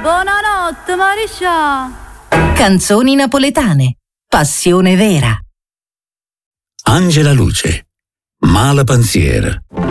Buonanotte, Mariscia. Canzoni napoletane. Passione vera. Angela Luce. Mala pensier.